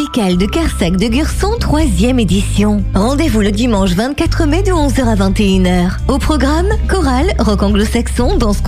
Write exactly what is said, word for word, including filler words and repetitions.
musicale de Carsac de Gurson, troisième édition. Rendez-vous le dimanche vingt-quatre mai de onze heures à vingt et une heures. Au programme, chorale, rock anglo-saxon, danse